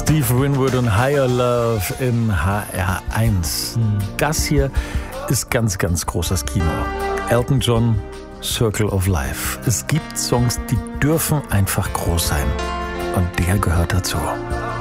Steve Winwood und Higher Love in HR1. Das hier ist ganz, ganz großes Kino. Elton John, Circle of Life. Es gibt Songs, die dürfen einfach groß sein. Und der gehört dazu.